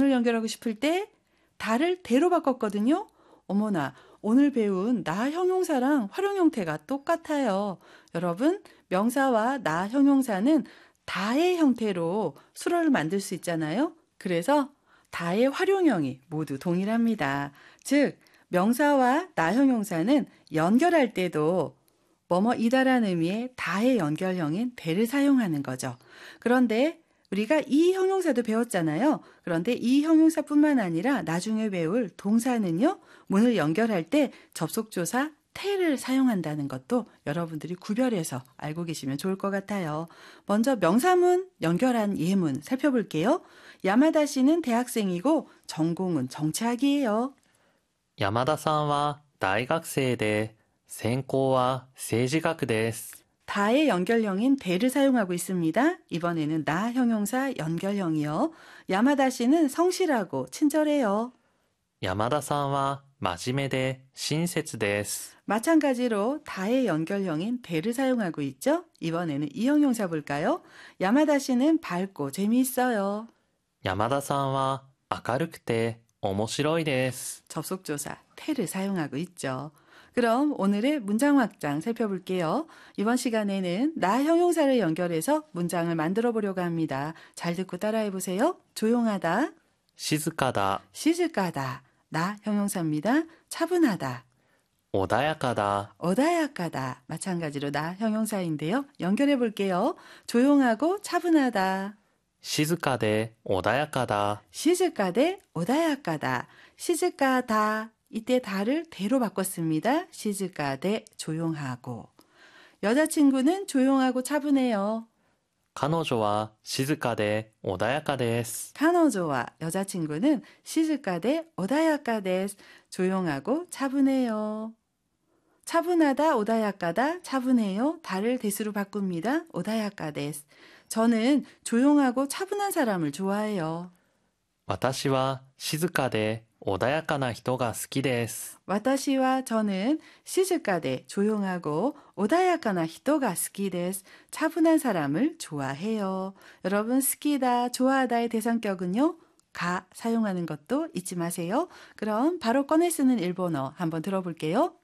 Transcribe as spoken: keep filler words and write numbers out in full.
문을 연결하고 싶을 때 다를 대로 바꿨거든요. 어머나, 오늘 배운 나 형용사랑 활용 형태가 똑같아요. 여러분, 명사와 나 형용사는 다의 형태로 수어를 만들 수 있잖아요. 그래서 다의 활용형이 모두 동일합니다. 즉, 명사와 나 형용사는 연결할 때도 뭐뭐이다라는 의미의 다의 연결형인 대를 사용하는 거죠. 그런데 우리가 이 형용사도 배웠잖아요. 그런데 이 형용사뿐만 아니라 나중에 배울 동사는요. 문을 연결할 때 접속조사 태를 사용한다는 것도 여러분들이 구별해서 알고 계시면 좋을 것 같아요. 먼저 명사문 연결한 예문 살펴볼게요. 야마다 씨는 대학생이고 전공은 정치학이에요. 山田さんは大学生で専攻は政治学です。 다의 연결형인 대를 사용하고 있습니다. 이번에는 나 형용사 연결형이요. 야마다 씨는 성실하고 친절해요. 山田さんは真面目で親切です。 마찬가지로 다의 연결형인 대를 사용하고 있죠. 이번에는 이 형용사 볼까요? 야마다 씨는 밝고 재미있어요. 山田さんは明るくて面白いです。 접속조사 태를 사용하고 있죠. 그럼 오늘의 문장 확장 살펴볼게요. 이번 시간에는 나 형용사를 연결해서 문장을 만들어 보려고 합니다. 잘 듣고 따라해 보세요. 조용하다, 静かだ、 시즈까다, 나 형용사입니다. 차분하다, 穏やかだ、 오다야까다. 마찬가지로 나 형용사인데요. 연결해 볼게요. 조용하고 차분하다, 静かで穏やかだ、 시즈까대 오다야까다, 시즈까다. 이때 다를 대로 바꿨습니다. 시즈까대 조용하고. 여자친구는 조용하고 차분해요. 彼女は静かで穏やかです。 카노조와 여자친구는 시즈까대 오다야까데스. 조용하고 차분해요. 차분하다, 오다야까다, 차분해요. 다를 대수로 바꿉니다. 오다야까데스. 저는 조용하고 차분한 사람을 좋아해요. 私は静かで穏やかな人が好きです。 와타시와 저는 시즈까대 조용하고 오다야카나 히토가 스키데스. 차분한 사람을 좋아해요. 여러분 스키다, 좋아하다의 대상격은요. 가 사용하는 것도 잊지 마세요. 그럼 바로 꺼내 쓰는 일본어 한번 들어볼게요.